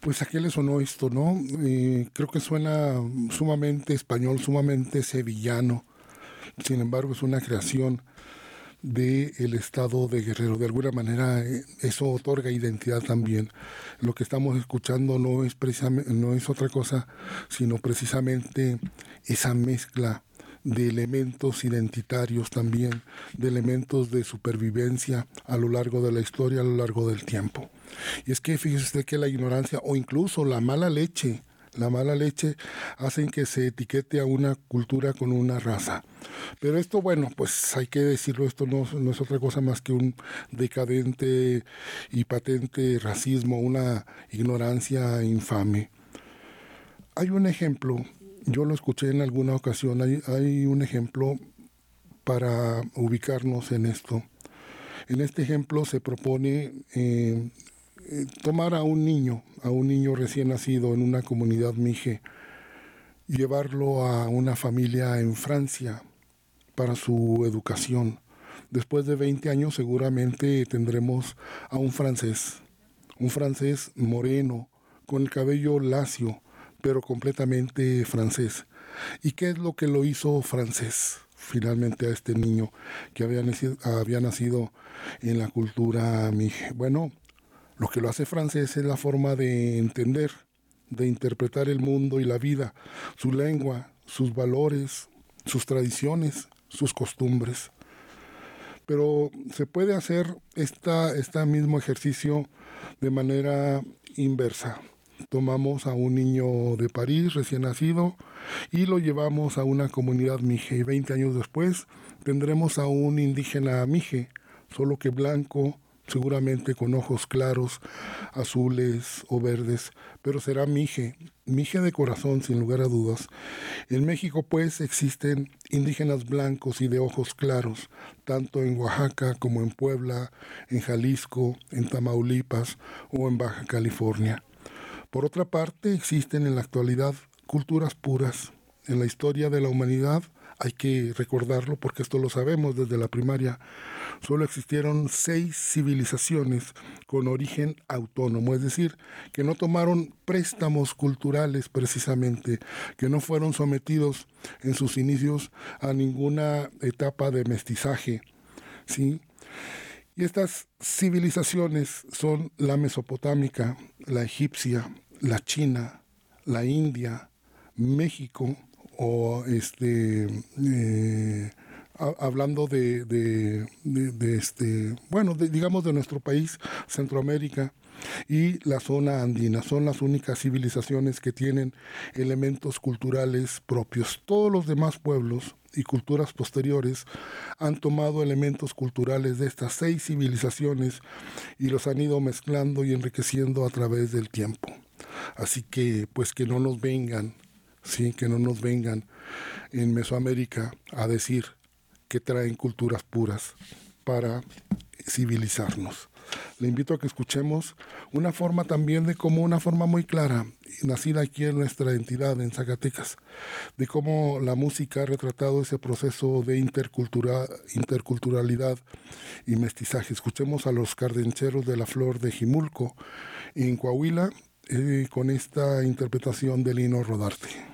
Pues a qué le sonó esto, ¿no? Creo que suena sumamente español, sumamente sevillano. Sin embargo, es una creación del estado de Guerrero. De alguna manera, eso otorga identidad también. Lo que estamos escuchando no es precisamente, no es otra cosa, sino precisamente esa mezcla de elementos identitarios también, de elementos de supervivencia a lo largo de la historia, a lo largo del tiempo. Y es que fíjese usted que la ignorancia o incluso la mala leche hacen que se etiquete a una cultura con una raza. Pero esto, bueno, pues hay que decirlo, esto no es otra cosa más que un decadente y patente racismo, una ignorancia infame. Hay un ejemplo, yo lo escuché en alguna ocasión, hay un ejemplo para ubicarnos en esto. En este ejemplo se propone tomar a un niño recién nacido en una comunidad mije, llevarlo a una familia en Francia para su educación. Después de 20 años seguramente tendremos a un francés moreno, con el cabello lacio, pero completamente francés. ¿Y qué es lo que lo hizo francés? Finalmente a este niño que había nacido en la cultura mije. Bueno, lo que lo hace francés es la forma de entender, de interpretar el mundo y la vida, su lengua, sus valores, sus tradiciones, sus costumbres. Pero se puede hacer este mismo ejercicio de manera inversa. Tomamos a un niño de París recién nacido y lo llevamos a una comunidad mije. Y 20 años después tendremos a un indígena mije, solo que blanco, seguramente con ojos claros, azules o verdes, pero será mije de corazón sin lugar a dudas. En México pues existen indígenas blancos y de ojos claros, tanto en Oaxaca como en Puebla, en Jalisco, en Tamaulipas o en Baja California. Por otra parte, existen en la actualidad culturas puras. En la historia de la humanidad, hay que recordarlo porque esto lo sabemos desde la primaria, solo existieron 6 civilizaciones con origen autónomo, es decir, que no tomaron préstamos culturales precisamente, que no fueron sometidos en sus inicios a ninguna etapa de mestizaje, ¿sí? Y estas civilizaciones son la mesopotámica, la egipcia, la china, la india, México, o hablando digamos de nuestro país, Centroamérica y la zona andina. Son las únicas civilizaciones que tienen elementos culturales propios. Todos los demás pueblos y culturas posteriores han tomado elementos culturales de estas 6 civilizaciones y los han ido mezclando y enriqueciendo a través del tiempo. Así que, pues que no nos vengan, sí, que no nos vengan en Mesoamérica a decir que traen culturas puras para civilizarnos. Le invito a que escuchemos una forma también de cómo, una forma muy clara, nacida aquí en nuestra entidad, en Zacatecas, de cómo la música ha retratado ese proceso de interculturalidad y mestizaje. Escuchemos a los Cardencheros de la Flor de Jimulco, en Coahuila, con esta interpretación de Lino Rodarte.